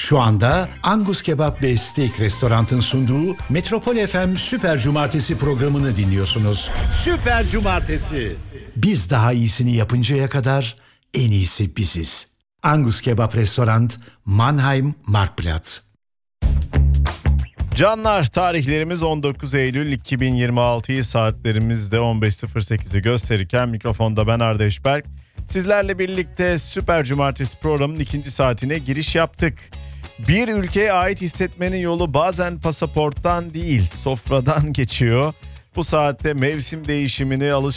Şu anda Angus Kebap ve Steak Restorant'ın sunduğu Metropol FM Süper Cumartesi programını dinliyorsunuz. Süper Cumartesi. Biz daha iyisini yapıncaya kadar en iyisi biziz. Angus Kebap Restorant, Mannheim, Marktplatz. Canlar, tarihlerimiz 19 Eylül 2026'yı, saatlerimizde 15.08'i gösterirken mikrofonda ben Arda Eşberk. Sizlerle birlikte Süper Cumartesi programının ikinci saatine giriş yaptık. Bir ülkeye ait hissetmenin yolu bazen pasaporttan değil, sofradan geçiyor. Bu saatte mevsim değişimini,